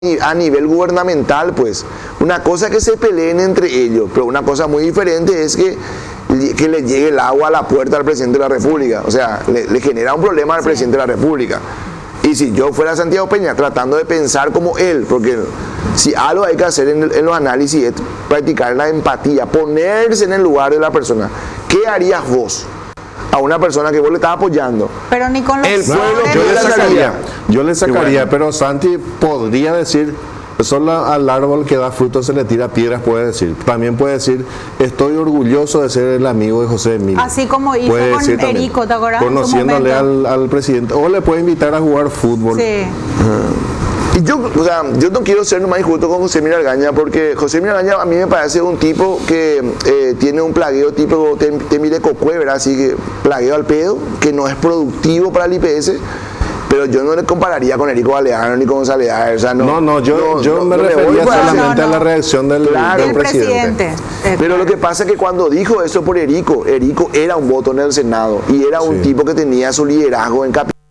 a nivel gubernamental, pues. Una cosa es que se peleen entre ellos, pero una cosa muy diferente es que le llegue el agua a la puerta al presidente de la República. O sea, le genera un problema al presidente de la República. Y si yo fuera Santiago Peña, tratando de pensar como él, porque si algo hay que hacer en los análisis es practicar la empatía, ponerse en el lugar de la persona. ¿Qué harías vos a una persona que vos le estás apoyando? Pero ni con los El pueblo Yo le sacaría, bueno. pero Santi podría decir, solo al árbol que da fruto se le tira piedras, puede decir. También puede decir, estoy orgulloso de ser el amigo de José Emilio. Así como hizo Puede con decir también, Erico, ¿te acuerdas? conociéndole al presidente. O le puede invitar a jugar fútbol. Sí. Y yo no quiero ser más injusto con José Emilio Argaña, porque José Emilio Argaña a mí me parece un tipo que tiene un plagueo tipo Temire Cocue, ¿verdad? Así que plagueo al pedo, que no es productivo para el IPS. Pero yo no le compararía con Erico Galeano ni con González. O sea, yo me refería solamente a la reacción del presidente. Pero lo que pasa es que cuando dijo eso por Erico era un voto en el Senado y era un tipo que tenía su liderazgo en capital.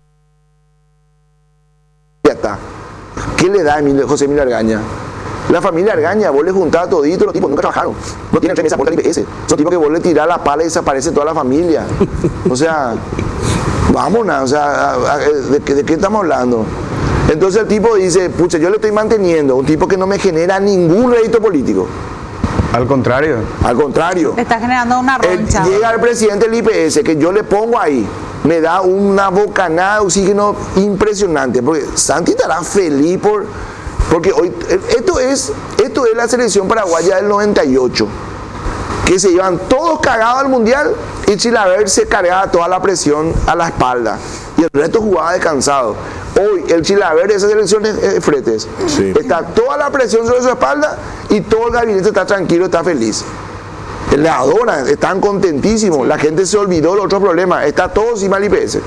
Ya está. ¿Qué le da a José Emilio Argaña? La familia Argaña, vos le juntás todito, los tipos nunca trabajaron. No tienen 3 meses por el IPS. Son tipos que vos le tirás la pala y desaparece toda la familia. O sea, vámonos, o sea, ¿de qué estamos hablando? Entonces el tipo dice, pucha, yo le estoy manteniendo, un tipo que no me genera ningún rédito político. Al contrario. Al contrario. Está generando una roncha. Llega el presidente del IPS, que yo le pongo ahí, me da una bocanada de oxígeno impresionante, porque Santi estará feliz porque hoy, esto es la selección paraguaya del 98, que se llevan todos cagados al mundial y Chilaver se cargaba toda la presión a la espalda y el resto jugaba descansado. Hoy el Chilaver de esa selección es Fretes. Sí. Está toda la presión sobre su espalda y todo el gabinete está tranquilo, está feliz. Le adoran, están contentísimos. La gente se olvidó de otros problemas. Está todo encima del IPS.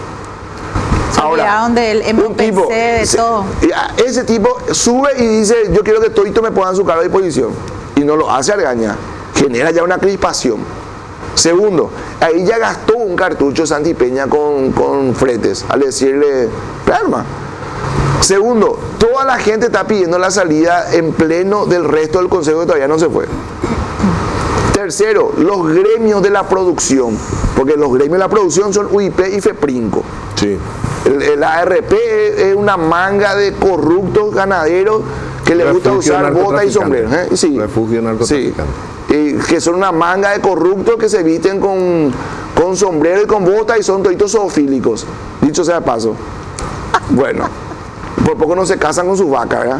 Ahora, del MPC, de todo. Ese tipo sube y dice, yo quiero que todito me pongan su cargo de disposición. Y no lo hace Argaña. Genera ya una crispación. Segundo, ahí ya gastó un cartucho Santi Peña con Fretes, al decirle, calma. Segundo, toda la gente está pidiendo la salida en pleno del resto del consejo que todavía no se fue. Tercero, los gremios de la producción, porque los gremios de la producción son UIP y FEPRINCO. Sí. El ARP es una manga de corruptos ganaderos que les gusta usar botas y sombreros. Sí. Refugio narcotraficante. Sí. Y que son una manga de corruptos que se visten con sombrero y con botas y son toditos zoofílicos. Dicho sea de paso. Bueno, por poco no se casan con sus vacas, ¿verdad?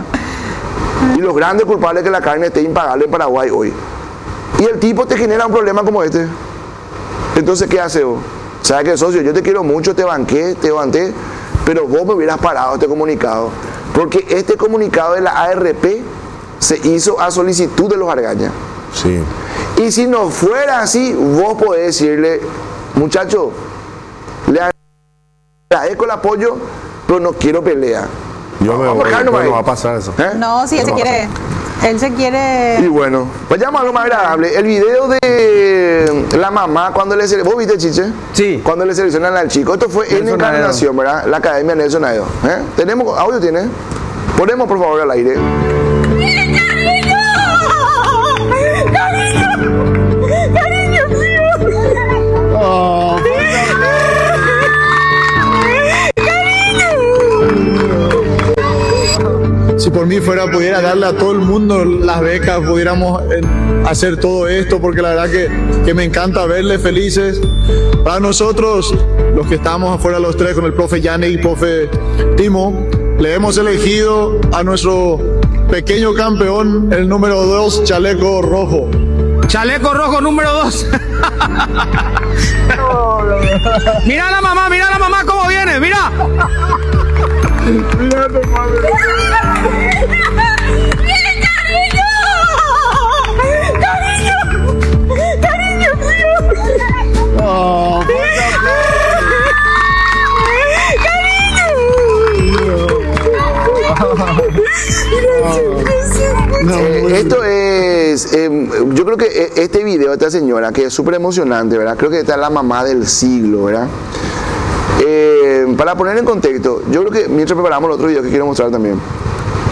Y los grandes culpables de que la carne esté impagable en Paraguay hoy. Y el tipo te genera un problema como este. Entonces, ¿qué hace vos? ¿Sabes qué, socio? Yo te quiero mucho, te banqué, pero vos me hubieras parado este comunicado. Porque este comunicado de la ARP se hizo a solicitud de los Argaña. Sí. Y si no fuera así, vos podés decirle, muchacho, le agradezco el apoyo, pero no quiero pelea. Yo me voy, no va a pasar eso. No, si él se quiere. Él se quiere. Y bueno, vayamos a lo más agradable. El video de la mamá cuando le seleccionan. ¿Vos viste, Chiche? Sí. Cuando le seleccionan al chico. Esto fue en encarnación, ¿verdad? La Academia Nelson Aedo. ¿Tenemos audio? ¿Tiene? Ponemos por favor al aire. ¡Cariño mío! Oh. Si por mí fuera, pudiera darle a todo el mundo las becas, pudiéramos hacer todo esto, porque la verdad que me encanta verles felices. Para nosotros, los que estamos afuera los tres, con el profe Yannick y el profe Timo, le hemos elegido a nuestro pequeño campeón, el número 2, Chaleco Rojo. Chaleco Rojo número 2. Mira la mamá cómo viene, mira. Mira tu madre. ¡Cariño mío! Oh, Esto es, yo creo que este video de esta señora, que es súper emocionante, ¿verdad? Creo que esta es la mamá del siglo, ¿verdad? Para poner en contexto, yo creo que mientras preparamos el otro video que quiero mostrar también,